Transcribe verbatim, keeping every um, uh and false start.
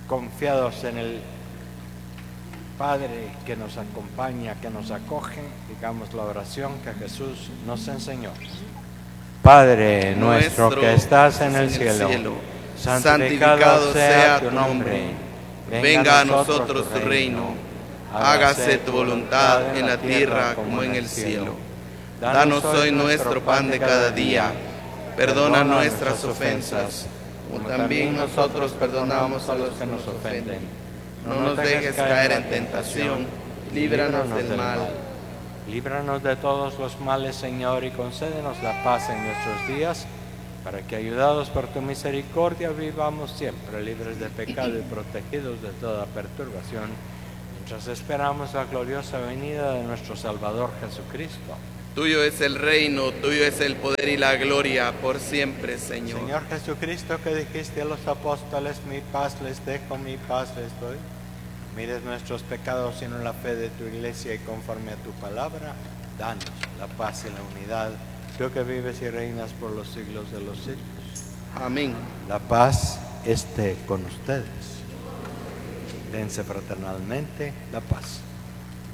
confiados en el Padre que nos acompaña, que nos acoge, digamos la oración que Jesús nos enseñó. Padre nuestro que estás en el cielo, santificado sea tu nombre. Venga a nosotros tu reino. Hágase tu voluntad en la tierra como en el cielo. Danos hoy nuestro pan de cada día. Perdona nuestras ofensas, como también nosotros perdonamos a los que nos ofenden. No nos dejes caer en tentación, líbranos del mal. Líbranos de todos los males, Señor, y concédenos la paz en nuestros días, para que, ayudados por tu misericordia, vivamos siempre libres de pecado y protegidos de toda perturbación, mientras esperamos la gloriosa venida de nuestro Salvador Jesucristo. Tuyo es el reino, tuyo es el poder y la gloria, por siempre, Señor. Señor Jesucristo, que dijiste a los apóstoles, mi paz les dejo, mi paz les doy. Mires nuestros pecados, sino la fe de tu iglesia, y conforme a tu palabra, danos la paz y la unidad, tú que vives y reinas por los siglos de los siglos. Amén. La paz esté con ustedes. Dense fraternalmente la paz.